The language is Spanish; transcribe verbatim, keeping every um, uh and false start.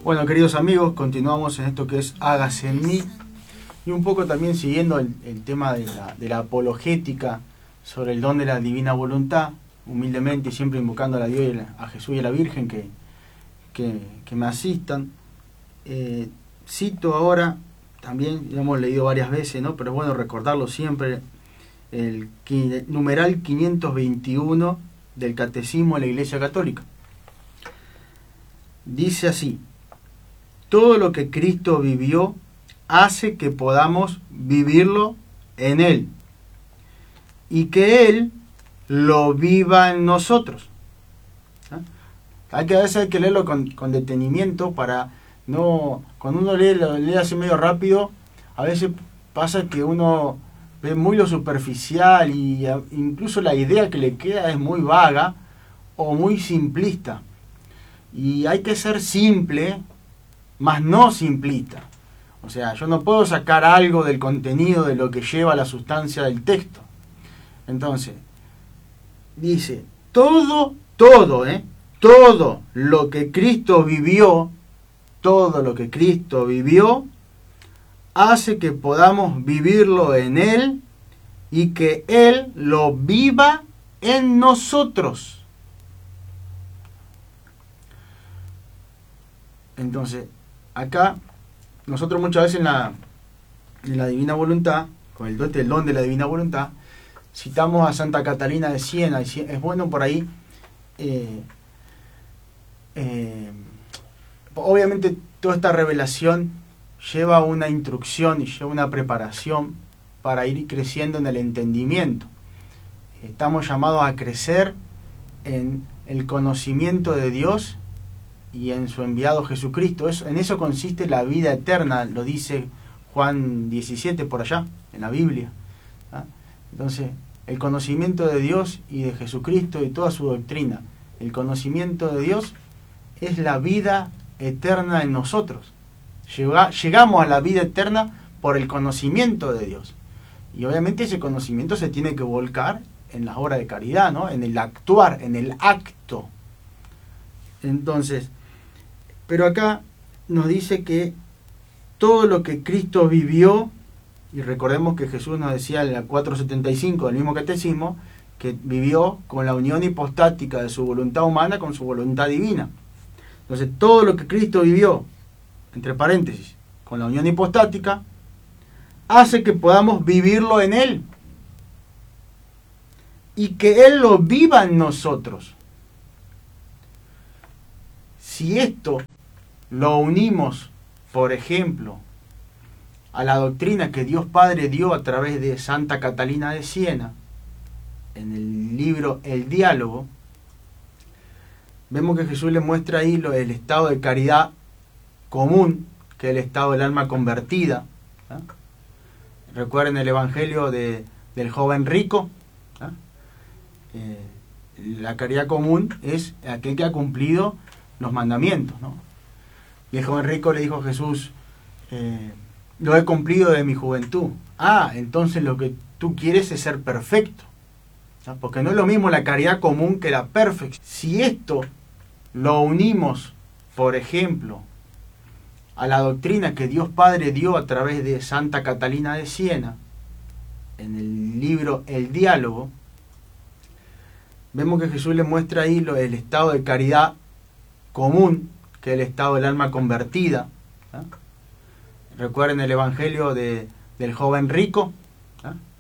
Bueno, queridos amigos, continuamos en esto que es Hágase en mí, y un poco también siguiendo el, el tema de la, de la apologética sobre el don de la divina voluntad, humildemente y siempre invocando a la Dios y a, la, a Jesús y a la Virgen que, que, que me asistan. Eh, cito ahora, también ya hemos leído varias veces, ¿no? Pero es bueno recordarlo siempre, el, el numeral quinientos veintiuno del Catecismo de la Iglesia Católica. Dice así: todo lo que Cristo vivió hace que podamos vivirlo en Él y que Él lo viva en nosotros. ¿Ah? Hay que, a veces hay que leerlo con, con detenimiento para no... Cuando uno lee, lo lee así medio rápido, a veces pasa que uno ve muy lo superficial y a, incluso la idea que le queda es muy vaga o muy simplista. Y hay que ser simple, más no simplista. O sea, yo no puedo sacar algo del contenido de lo que lleva la sustancia del texto. Entonces, dice, todo, todo, ¿eh? Todo lo que Cristo vivió, todo lo que Cristo vivió, hace que podamos vivirlo en Él y que Él lo viva en nosotros. Entonces, acá, nosotros muchas veces en la, en la Divina Voluntad, con el don, el don de la Divina Voluntad, citamos a Santa Catalina de Siena, y es bueno por ahí, eh, eh, obviamente toda esta revelación lleva una instrucción y lleva una preparación para ir creciendo en el entendimiento. Estamos llamados a crecer en el conocimiento de Dios y en su enviado Jesucristo. Eso, en eso consiste la vida eterna, lo dice Juan diecisiete por allá, en la Biblia. ¿Ah? Entonces, el conocimiento de Dios y de Jesucristo y toda su doctrina, el conocimiento de Dios es la vida eterna en nosotros. Llega, llegamos a la vida eterna por el conocimiento de Dios. Y obviamente ese conocimiento se tiene que volcar en las obras de caridad, ¿no? En el actuar, en el acto. Entonces, pero acá nos dice que todo lo que Cristo vivió, y recordemos que Jesús nos decía en la cuatrocientos setenta y cinco del mismo catecismo, que vivió con la unión hipostática de su voluntad humana con su voluntad divina. Entonces, todo lo que Cristo vivió, entre paréntesis, con la unión hipostática, hace que podamos vivirlo en Él y que Él lo viva en nosotros. Si esto lo unimos, por ejemplo, a la doctrina que Dios Padre dio a través de Santa Catalina de Siena, en el libro El Diálogo, vemos que Jesús le muestra ahí lo, el estado de caridad común, que es el estado del alma convertida. ¿Ah? Recuerden el evangelio de, del joven rico. ¿Ah? Eh, la caridad común es aquel que ha cumplido los mandamientos, ¿no? Y el joven rico le dijo a Jesús, eh, lo he cumplido de mi juventud. Ah, entonces lo que tú quieres es ser perfecto. ¿No? Porque no es lo mismo la caridad común que la perfección. Si esto lo unimos, por ejemplo, a la doctrina que Dios Padre dio a través de Santa Catalina de Siena, en el libro El Diálogo, vemos que Jesús le muestra ahí lo, el estado de caridad común, que es el estado del alma convertida. ¿Ah? Recuerden el evangelio de, del joven rico. ¿Ah?